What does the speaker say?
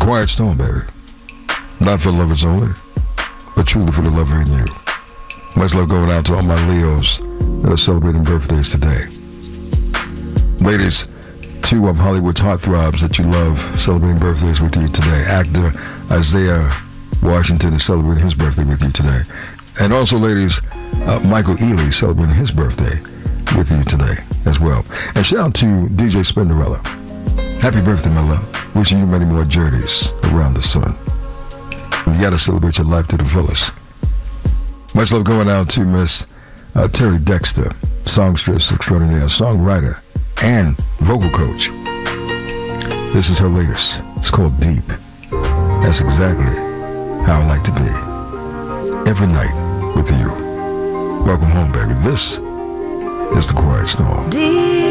Quiet Storm, baby. Not for lovers only, but truly for the lover in you. Much love going out to all my Leos that are celebrating birthdays today. Ladies, two of Hollywood's heartthrobs that you love celebrating birthdays with you today. Actor Isaiah Washington is celebrating his birthday with you today. And also, ladies, Michael Ealy celebrating his birthday with you today as well. And shout out to DJ Spinderella. Happy birthday, my love. Wishing you many more journeys around the sun. You gotta celebrate your life to the fullest. Much love going out to Miss Terry Dexter, songstress extraordinaire, songwriter, and vocal coach. This is her latest. It's called Deep. That's exactly how I like to be. Every night with you. Welcome home, baby. This is The Quiet Storm. Deep.